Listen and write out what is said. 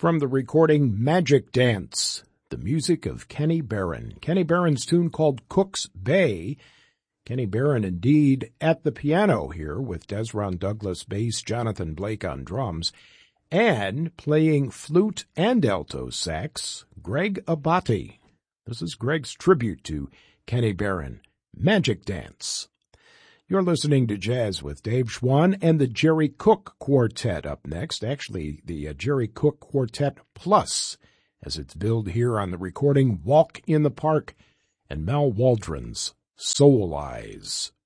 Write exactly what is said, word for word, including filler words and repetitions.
From the recording Magic Dance, the music of Kenny Barron. Kenny Barron's tune called Cook's Bay. Kenny Barron indeed at the piano here with Desron Douglas bass, Jonathan Blake on drums, and playing flute and alto sax, Greg Abate. This is Greg's tribute to Kenny Barron, Magic Dance. You're listening to Jazz with Dave Schwann and the Jerry Cook Quartet up next. Actually, the uh, Jerry Cook Quartet Plus, as it's billed here on the recording Walk in the Park, and Mal Waldron's Soul Eyes.